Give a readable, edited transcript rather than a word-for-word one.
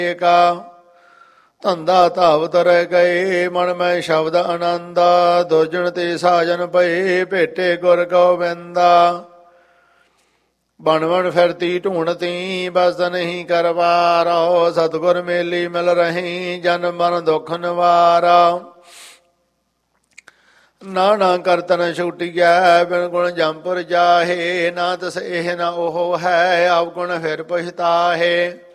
ਕਾ ਧੰਦਾ ਧਾਵ ਤਰੇ ਗਏ ਮਨ ਮੈਂ ਸ਼ਬਦ ਆਨੰਦਾ ਦੁਰਜਨ ਤੇ ਸਾਜਨ ਪਏ ਭੇਟੇ ਗੁਰ ਗੋਬਿੰਦਾ ਬਣ ਬਣ ਫਿਰਤੀ ਢੂੰਡਤੀ ਬਸ ਨਹੀਂ ਕਰਵਾਰੋ ਸਤਿਗੁਰ ਮੇਲੀ ਮਿਲ ਰਹੀ ਜਨ ਮਨ ਦੁੱਖ ਨਿਵਾਰਾ ਨਾ ਕਰਤਨ ਛੁਟਿਐ ਬਿਨ ਗੁਣ ਜੰਪੁਰ ਜਾਹੇ ਨਾ ਤਸ ਇਹ ਨਾ ਉਹ ਹੈ ਆਪ ਗੁਣ ਫਿਰ ਪਛਤਾਹੇ